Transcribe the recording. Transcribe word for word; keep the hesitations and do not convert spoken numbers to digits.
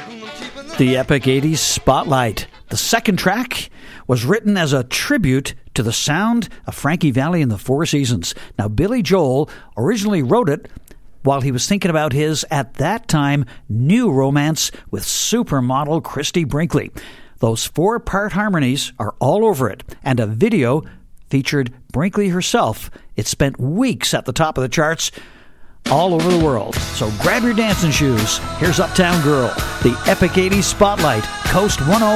The Epic eighties Spotlight. The second track was written as a tribute to the sound of Frankie Valli and the Four Seasons. Now, Billy Joel originally wrote it while he was thinking about his, at that time, new romance with supermodel Christy Brinkley. Those four-part harmonies are all over it, and a video featured Brinkley herself. It spent weeks at the top of the charts all over the world. So grab your dancing shoes. Here's Uptown Girl, the Epic eighties Spotlight, Coast one oh one.